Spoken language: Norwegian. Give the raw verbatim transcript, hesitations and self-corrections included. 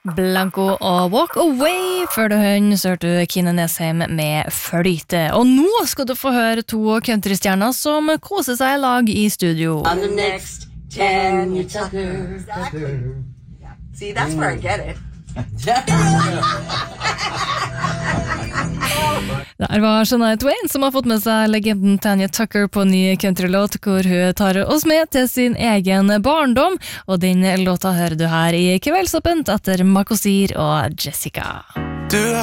Blanco og Walk Away. Før du hører så hørte du Kine Nesheim med Flyte. Og nå skal du få høre to countrystjerner som koser seg i lag i studio. On the next Tanya Tucker. Exactly. See, that's where I get it. Der var Shania Twain som har fått med seg legenden Tanya Tucker på ny countrylåt hvor hun tar oss med til sin egen barndom, og den låta hører du her i Kveldsåpent etter Makosir og Jessica. Du